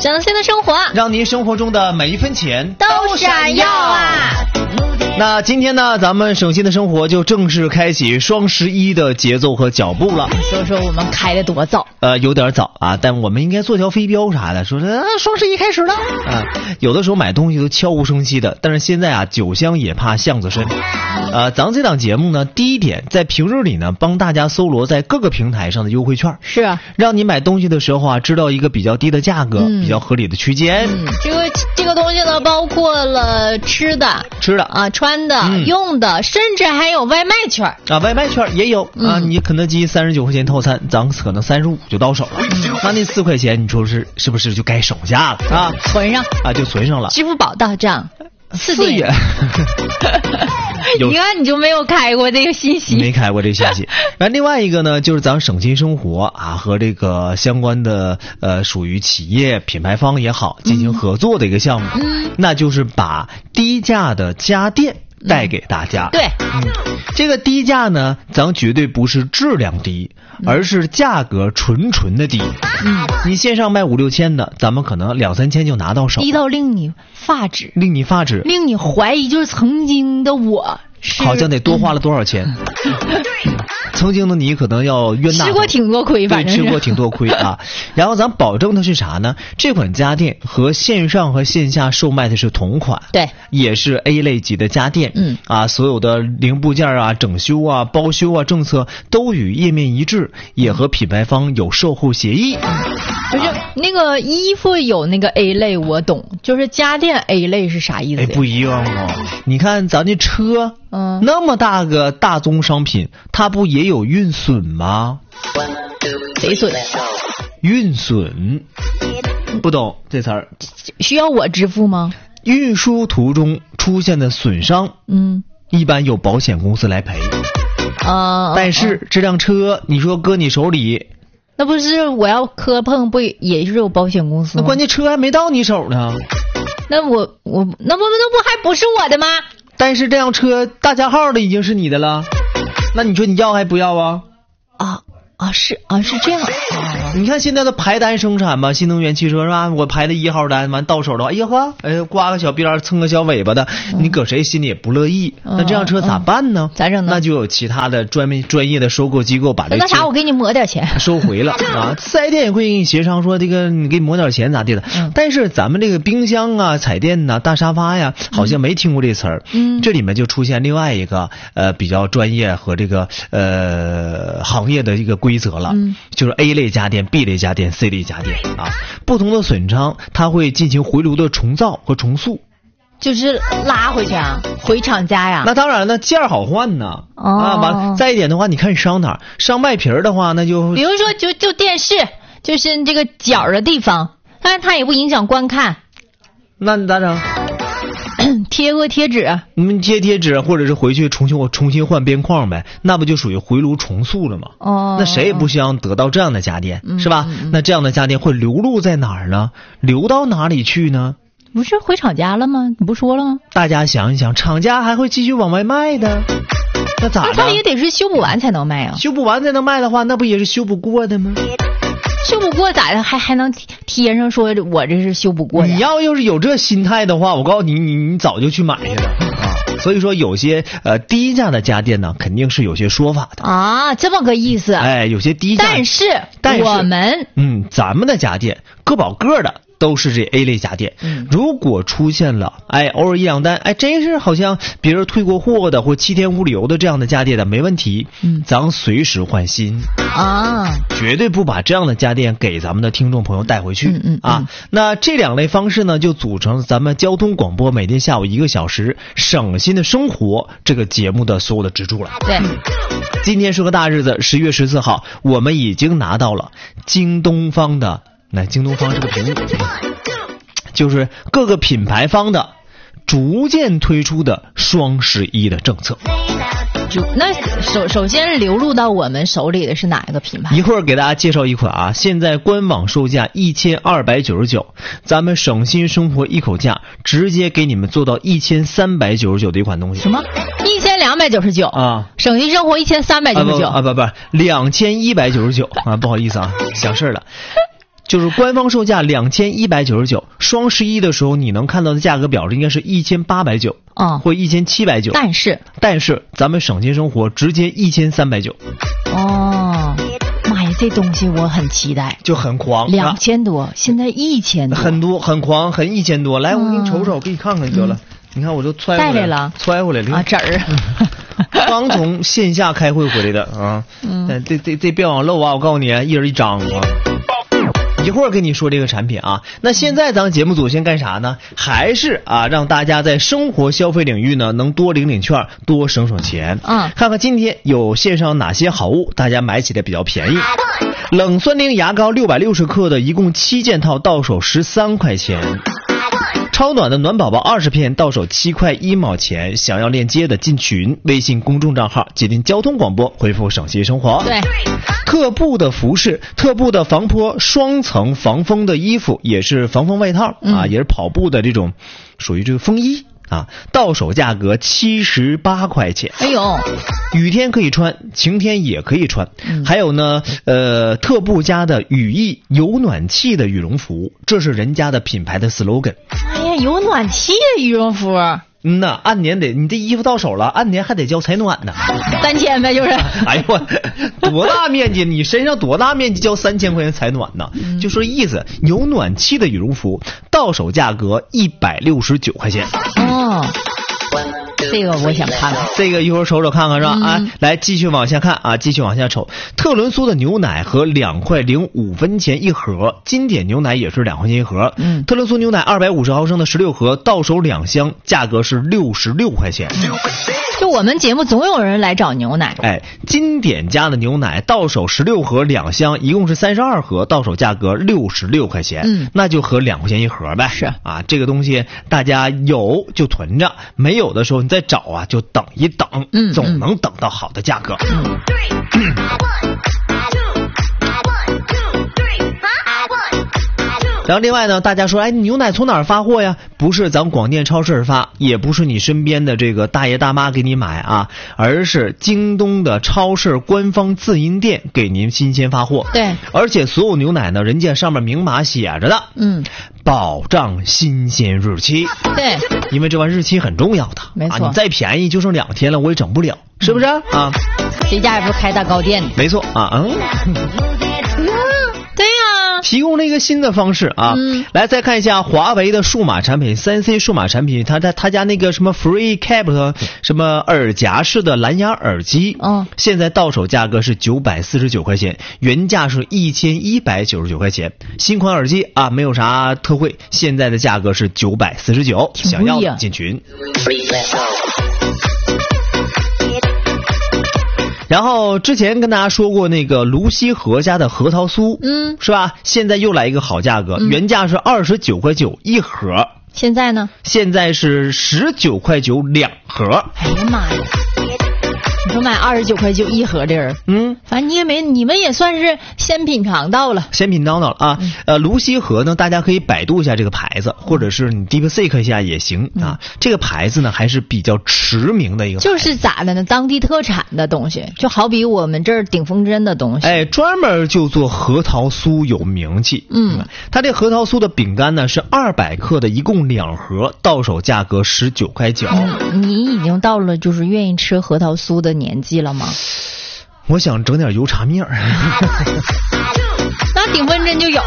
省心的生活， 让您生活中的每一分钱都闪耀啊！ 那今天呢，咱们省心的生活就正式开启双11的节奏和脚步了。 说我们开的多早？ 有点早啊，但我们应该做条飞镖啥的，说双11开始了啊。有的时候买东西都悄无声息的，但是现在啊，酒香也怕巷子深。咱这档节目呢，第一点在平日里呢，帮大家搜罗在各个平台上的优惠券， 是啊， 让你买东西的时候啊，知道一个比较低的价格，比较合理的区间。 这个东西呢，包括了吃的啊、穿的、用的，甚至还有外卖券啊，外卖券也有啊。你肯德基39块钱套餐，咱可能35就到手了，那4块钱，你说是不是就该省下了啊？ 存上啊， 就存上了。 支付宝到账4元。你看你就没有开过这个信息， 没开过这个信息。然后另外一个呢，就是咱省心生活啊，和这个相关的属于企业品牌方也好进行合作的一个项目，那就是把低价的家电带给大家。 对， 这个低价呢，咱绝对不是质量低，而是价格纯的低。你线上卖5、6千的，咱们可能2、3千就拿到手， 低到令你发指，令你怀疑，就是曾经的我好像得多花了多少钱。曾经的你可能要冤大头， 吃过挺多亏，反正吃过挺多亏啊。然后咱保证的是啥呢？这款家电和线上和线下售卖的是同款， 对， 也是 A 类级的家电。所有的零部件啊、整修啊、包修啊政策都与页面一致，也和品牌方有售后协议。 不是那个衣服有那个 A 类我懂，就是家电 A 类是啥意思？ 不一样哦。你看咱这车，那么大个大宗商品，它不也有运损吗？ 谁损？ 运损，不懂这词儿？ 需要我支付吗？ 运输途中出现的损伤，一般由保险公司来赔。但是这辆车，你说搁你手里， 那不是我要磕碰，不也是有保险公司吗？ 那关键车还没到你手呢。 那我那不还不是我的吗？ 但是这辆车大加号的已经是你的了，那你说你要还不要啊？是这样。 你看现在的排单生产嘛，新能源汽车是吧？我排的1号单，完到手的话，哎呀呵，刮个小边蹭个小尾巴的，你搁谁心里也不乐意。那这辆车咋办呢？ 咋整呢？ 那就有其他的专业的收购机构把这那啥，我给你抹点钱收回了啊。4S店也会给你协商说这个你给你抹点钱咋地的。但是咱们这个冰箱啊、彩电呐、大沙发呀，好像没听过这词儿。这里面就出现另外一个比较专业和这个行业的一个规则了，就是 A 类家电、B 类家电、C 类家电啊，不同的损伤它会进行回炉的重造和重塑， 就是拉回去啊，回厂家呀。 那当然了，件好换呢。完再一点的话，你看伤哪儿？伤麦皮的话，那就比如说就电视，就是这个角的地方，但是它也不影响观看。 那你咋整？ 贴个贴纸， 你们贴纸，或者是回去重新换边框呗，那不就属于回炉重塑了吗？那谁也不希望得到这样的家电，是吧？那这样的家电会流露在哪儿呢？流到哪里去呢？ 不是回厂家了吗？你不说了吗？ 大家想一想，厂家还会继续往外卖的，那咋的？ 他也得是修补完才能卖啊。 修补完才能卖的话，那不也是修补过的吗？ 修补过咋的还能贴上说我这是修补过的？ 你要是有这心态的话，我告诉你，你早就去买去了啊！所以说有些低价的家电呢，肯定是有些说法的啊，这么个意思。 有些低价， 但是我们咱们的家电各保各的。都是这 A 类家电，如果出现了偶尔一两单，真是好像别人退过货的或7天无理由的这样的家电的没问题，咱随时换新啊，绝对不把这样的家电给咱们的听众朋友带回去那这2类方式呢，就组成咱们交通广播每天下午1个小时省心的生活这个节目的所有的支柱了。 对， 今天是个大日子，10月14号，我们已经拿到了京东方的。那京东方这个屏幕，就是各个品牌方的逐渐推出的双11的政策。 那首先流入到我们手里的是哪一个品牌？ 一会儿给大家介绍一款现在官网售价1299，咱们省心生活一口价直接给你们做到1399的一款东西。 什么？1299 啊？ 省心生活1399 不2199不好意思想事儿了。 就是官方售价2199，双11的时候你能看到的价格表应该是1890 啊， 或1790。但是咱们省心生活直接1390。 哦，妈呀，这东西我很期待， 就很狂 ，2000多，现在1000多， 很多很狂，很1000多。来，我给你瞅瞅，给你看看得了。你看我都揣回来了啊，纸儿。 刚从线下开会回来的啊，这别往漏啊！我告诉你，一人一张啊。一会儿跟你说这个产品啊，那现在咱节目组先干啥呢？还是让大家在生活消费领域呢能多领券，多省钱。看看今天有线上哪些好物，大家买起来比较便宜。冷酸灵牙膏660克的，一共7件套，到手13块钱。超暖的暖宝宝20片，到手7块1毛钱。想要链接的进群，微信公众账号接听交通广播，回复省心生活。 对， 特步的服饰，特步的防泼双层防风的衣服，也是防风外套也是跑步的这种，属于这个风衣到手价格78块钱。 哎呦， 雨天可以穿，晴天也可以穿。还有呢，特步家的羽翼有暖气的羽绒服，这是人家的品牌的 slogan。 哎呀，有暖气的羽绒服。 按年你这衣服到手了，按年还得交采暖呢 ，3000呗，就是。 哎呦我，多大面积？你身上多大面积交3000块钱采暖呢？就说意思，有暖气的羽绒服，到手价格169块钱。 哦。这个我想看看， 这个一会儿瞅瞅看看是吧？来继续往下看继续往下瞅。特仑苏的牛奶和2块05分钱一盒，经典牛奶也是2块钱一盒。特仑苏牛奶250毫升的16盒，到手2箱，价格是66块钱。 就我们节目总有人来找牛奶。 经典家的牛奶到手16盒2箱，一共是32盒，到手价格66块钱。那就合2块钱一盒呗。 是这个东西大家有就囤着，没有的时候你再找就等一等，总能等到好的价格。然后另外呢，大家说，牛奶从哪儿发货呀？不是咱广电超市发，也不是你身边的这个大爷大妈给你买而是京东的超市官方自营店给您新鲜发货。 对， 而且所有牛奶呢，人家上面明码写着的，保障新鲜日期。 对， 因为这玩意日期很重要的。 没错， 你再便宜就剩2天了，我也整不了，是不是谁家也不是开大高店的。 没错对呀， 提供了一个新的方式来再看一下华为的数码产品，3C 数码产品，他家那个什么 Free Cap 什么耳夹式的蓝牙耳机，现在到手价格是949块钱，原价是1199块钱。新款耳机没有啥特惠，现在的价格是949，想要的进群。然后之前跟大家说过那个卢溪河家的核桃酥，是吧？现在又来一个好价格，原价是29块9一盒， 现在呢？ 现在是19块92盒。 哎呀妈呀！你说买29块9一盒的人，反正你们也算是先品尝到了卢溪河呢，大家可以百度一下这个牌子，或者是你 DeepSeek 一下也行这个牌子呢还是比较驰名的一个牌子。 就是咋的呢？当地特产的东西，就好比我们这儿顶峰针的东西。 专门就做核桃酥有名气。它这核桃酥的饼干呢是200克的，一共2盒，到手价格19块9。 你已经到了就是愿意吃核桃酥的年纪了吗？ 我想整点油茶面那顶峰针就有。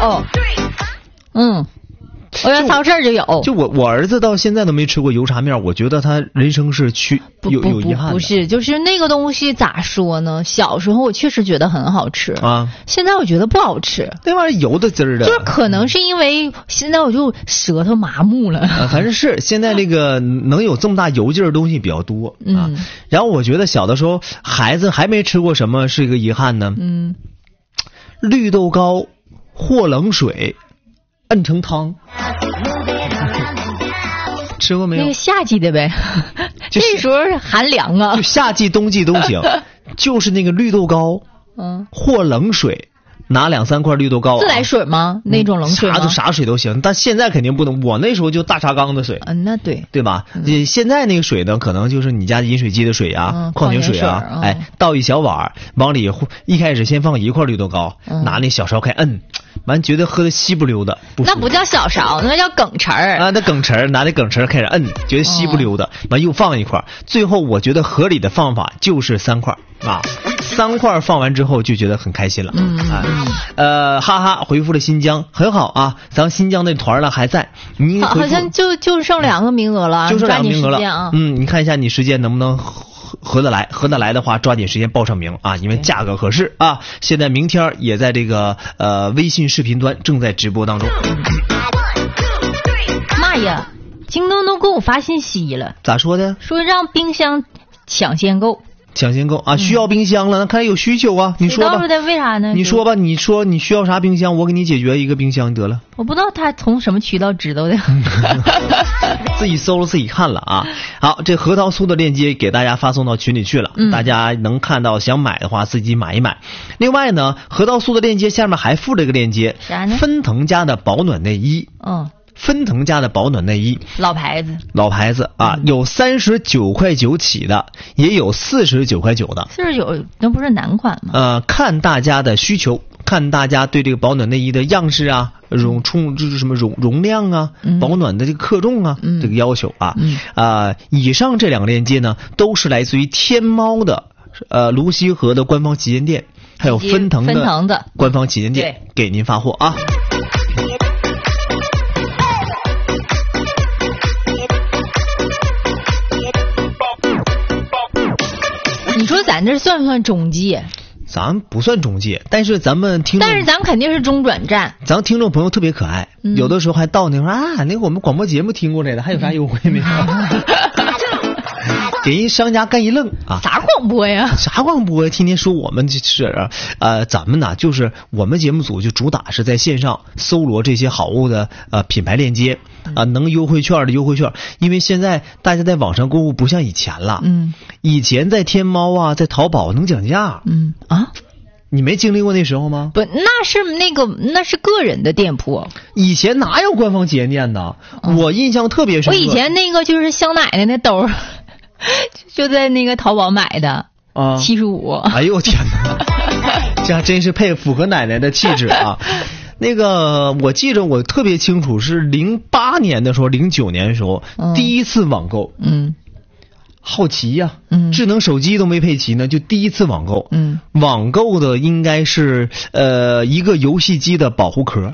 我要超市就有。 就我儿子到现在都没吃过油茶面，我觉得他人生是有遗憾的。 不是，就是那个东西咋说呢？小时候我确实觉得很好吃现在我觉得不好吃。 那玩意儿油的滋儿的， 就是可能是因为现在我就舌头麻木了反正是现在这个能有这么大油劲儿的东西比较多然后我觉得小的时候孩子还没吃过什么是一个遗憾呢。绿豆糕和冷水摁成汤，吃过没有？ 那个夏季的呗这时候寒凉就夏季冬季都行就是那个绿豆糕和冷水拿2-3块绿豆糕、 自来水吗？那种冷水吗？ 啥水都行，但现在肯定不能。我那时候就大茶缸的水， 那对吧？现在那个水呢，可能就是你家饮水机的水啊，矿泉水啊，倒一小碗，往里一开始先放1块绿豆糕，拿那小勺开摁，完觉得喝的稀不溜的。 那不叫小勺，那叫梗匙儿啊，那梗匙拿那梗匙开始摁，觉得稀不溜的，完又放1块，最后我觉得合理的放法就是3块啊，3块放完之后就觉得很开心了。哈哈回复了新疆，很好啊，咱新疆那团呢还在，你好像就剩2个名额了， 就剩2个名额了啊。 你看一下你时间能不能合得来的话，抓紧时间报上名啊，因为价格合适啊。现在明天也在这个微信视频端正在直播当中。 妈呀，京东都给我发信息了， 咋说的？ 说让冰箱抢先购啊，需要冰箱了，那看来有需求啊。你说吧， 为啥呢？ 你说吧，你说你需要啥冰箱，我给你解决一个冰箱得了。 我不知道他从什么渠道知道的。 自己搜了自己看了啊。好，这核桃酥的链接给大家发送到群里去了，大家能看到，想买的话自己买一买。另外呢，核桃酥的链接下面还附了一个链接， 啥呢？ 芬腾家的保暖内衣。芬腾家的保暖内衣，老牌子啊，有39.9块起的，也有49.9块的。 49那不是男款吗？ 看大家的需求，看大家对这个保暖内衣的样式啊、就是什么容量啊、保暖的这个克重啊、这个要求啊。以上这2个链接呢，都是来自于天猫的泸溪河的官方旗舰店，还有芬腾的官方旗舰店给您发货啊。 你说咱这算不算中介？ 咱不算中介，但是咱们肯定是中转站。 咱听众朋友特别可爱，有的时候还到那说啊，那个我们广播节目听过来的，还有啥优惠没有？给人商家干一愣啊！ 啥广播呀？ 啥广播呀？天天说我们是咱们呢，就是我们节目组就主打是在线上搜罗这些好物的品牌链接能优惠券的优惠券，因为现在大家在网上购物不像以前了，以前在天猫啊，在淘宝能讲价，你没经历过那时候吗？ 不，那是个人的店铺， 以前哪有官方旗舰店呢？我印象特别深刻。 我以前那个就是香奶奶那兜就在那个淘宝买的75。 哎呦天哪，这还真是符合奶奶的气质啊！那个我记着我特别清楚，是08年的时候，09年的时候第一次网购。好奇呀，智能手机都没配齐呢，就第一次网购。网购的应该是一个游戏机的保护壳。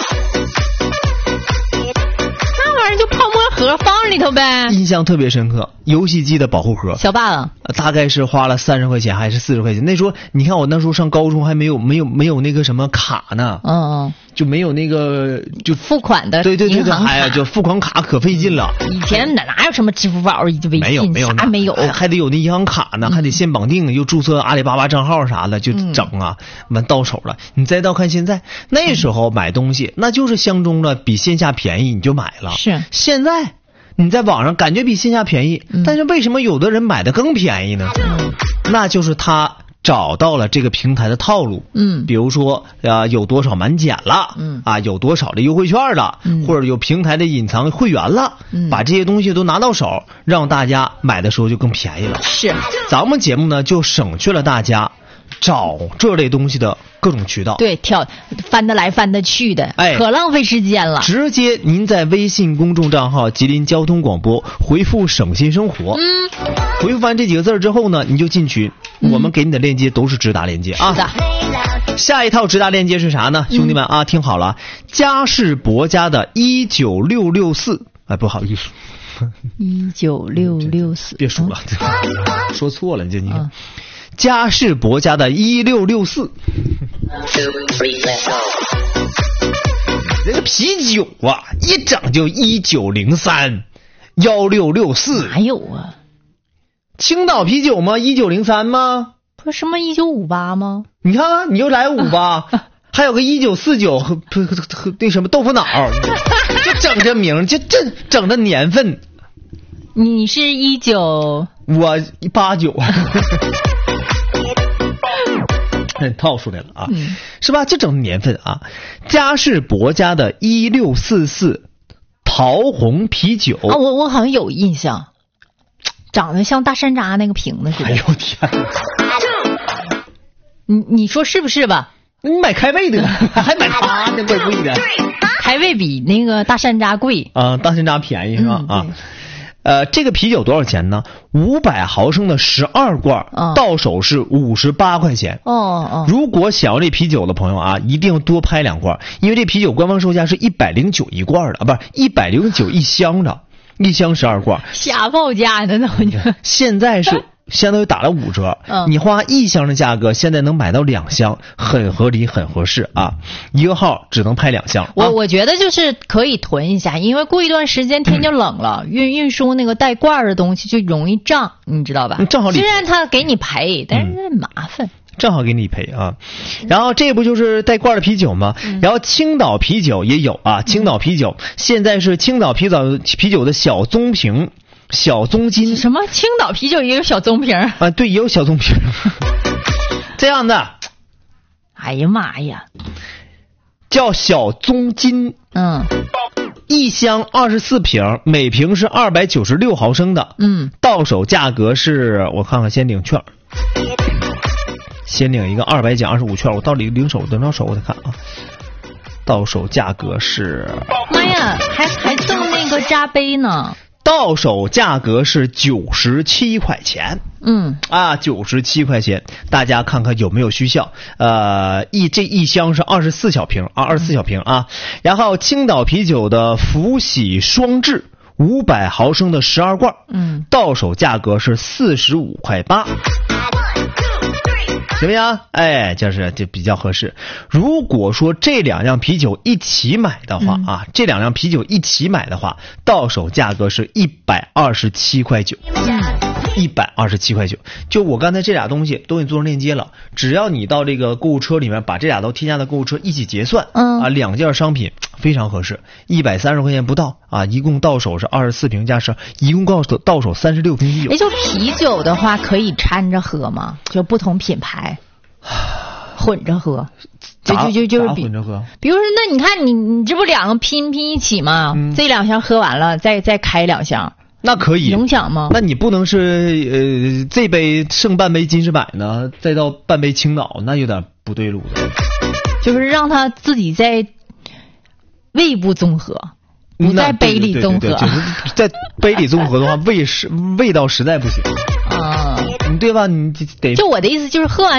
就泡沫盒放里头呗， 印象特别深刻。游戏机的保护盒， 小霸王， 大概是花了30块钱还是40块钱？那时候你看我那时候上高中还没有那个什么卡呢，就没有那个就付款的对，哎呀，就付款卡可费劲了。 以前哪有什么支付宝、微信， 没有啥没有， 还得有那银行卡呢，还得先绑定，又注册阿里巴巴账号啥的，就整啊，完到手了。你再到看现在，那时候买东西那就是相中了，比线下便宜你就买了。 是现在你在网上感觉比线下便宜，但是为什么有的人买的更便宜呢？那就是他找到了这个平台的套路，比如说有多少满减了，有多少的优惠券了，或者有平台的隐藏会员了，把这些东西都拿到手，让大家买的时候就更便宜了。 是， 咱们节目呢就省去了大家找这类东西的各种渠道， 对，翻得来翻得去的，可浪费时间了。 直接您在微信公众账号吉林交通广播回复省心生活，回复完这几个字之后呢，你就进群，我们给你的链接都是直达链接啊。 是的。 下一套直达链接是啥呢？兄弟们啊，听好了，嘉士伯家的19664，不好意思 ，19664， 别数了，说错了，你嘉士伯家的1664，那个啤酒啊，一整就1903 1664， 哪有啊？ 青岛啤酒吗？1903吗？ 不是什么1958吗？ 你看看，你又来58，还有个1949和那什么豆腐脑，就整这名，就整这年份。 你是19， 我89。 套出来了啊，是吧？这整年份啊，嘉士伯家的1644桃红啤酒啊，我好像有印象，长得像大山楂那个瓶子似的。 哎呦天哪！ 你说是不是吧？ 你买开胃的，还买它那怪贵的。 开胃比那个大山楂贵啊，大山楂便宜是吧？这个啤酒多少钱呢？500毫升的12罐，到手是58块钱。如果想要这啤酒的朋友啊，一定多拍2罐，因为这啤酒官方售价是109一罐的，不是109一箱的，1箱12罐。 瞎报价呢， 现在是相当于打了5折，你花1箱的价格，现在能买到2箱，很合理，很合适啊！一个号只能拍2箱。 我觉得就是可以囤一下，因为过一段时间天就冷了，运输那个带罐的东西就容易胀，你知道吧？ 正好虽然他给你赔，但是麻烦。 正好给你赔啊，然后这不就是带罐的啤酒吗？然后青岛啤酒也有啊，青岛啤酒现在是青岛啤酒的小棕瓶。小棕金什么？青岛啤酒也有小棕瓶啊？对，也有小棕瓶。这样的， 哎呀妈呀， 叫小棕金。一箱24瓶，每瓶是296毫升的。到手价格是我看看，先领券，先领一个200减25券，我到底领到手我得看啊。到手价格是， 妈呀，还赠那个扎杯呢。 到手价格是97块钱，97块钱，大家看看有没有需效？这一箱是24小瓶啊，然后青岛啤酒的福喜双至500毫升的12罐，到手价格是45块8。怎么样？哎，就比较合适。如果说这2样啤酒一起买的话啊，这2样啤酒一起买的话，到手价格是127块9。127块9。就我刚才这俩东西都给你做成链接了，只要你到这个购物车里面把这俩都添加到购物车一起结算，2件商品非常合适，130块钱不到啊，一共到手是24瓶加10，一共到手36瓶啤酒。 就啤酒的话可以掺着喝吗？就不同品牌混着喝，就是混着喝。 比如说，那你看你这不2个拼一起吗？这2箱喝完了，再开2箱。 那可以影响吗？ 那你不能是这杯剩半杯金士百呢，再到半杯青岛，那有点不对路子。 就是让他自己在胃部综合，不在杯里综合。 就是在杯里综合的话，味道实在不行啊，对吧？你得。 就我的意思就是喝完。